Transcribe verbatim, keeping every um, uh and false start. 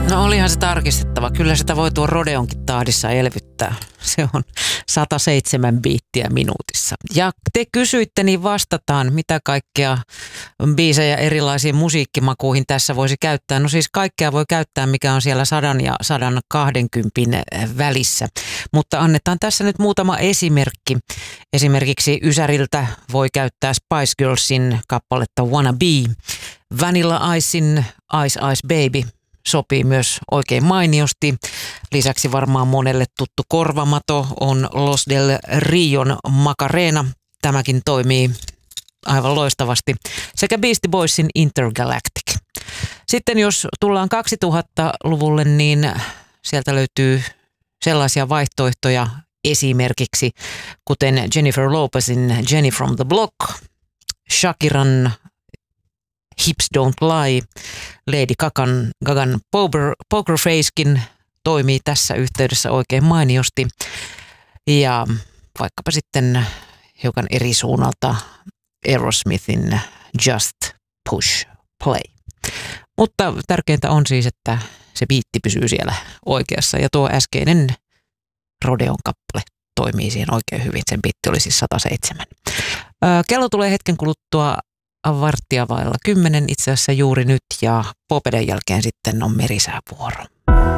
No olihan se tarkistettava. Kyllä sitä voi tuon Rodeonkin tahdissa elvyttää. Se on sata seitsemän biittiä minuutissa. Ja te kysyitte, niin vastataan, mitä kaikkea biisejä erilaisiin musiikkimakuihin tässä voisi käyttää. No siis kaikkea voi käyttää, mikä on siellä sadan ja sadan kahdenkympin välissä. Mutta annetaan tässä nyt muutama esimerkki. Esimerkiksi Ysäriltä voi käyttää Spice Girlsin kappaletta Wanna Be. Vanilla Icein Ice Ice Baby sopii myös oikein mainiosti. Lisäksi varmaan monelle tuttu korvamato on Los del Rion Macarena. Tämäkin toimii aivan loistavasti. Sekä Beastie Boysin Intergalactic. Sitten jos tullaan kaksituhattaluvulle, niin sieltä löytyy sellaisia vaihtoehtoja esimerkiksi kuten Jennifer Lopezin Jenny from the Block, Shakiran Hips Don't Lie, Lady Gagan, Gagan Poker, Poker Facekin toimii tässä yhteydessä oikein mainiosti. Ja vaikkapa sitten hiukan eri suunnalta Aerosmithin Just Push Play. Mutta tärkeintä on siis, että se biitti pysyy siellä oikeassa. Ja tuo äskeinen Rodeon kappale toimii siihen oikein hyvin. Sen biitti oli siis sata seitsemän. Kello tulee hetken kuluttua varttia vailla kymmenen itse asiassa juuri nyt, ja Popeden jälkeen sitten on merisäävuoro.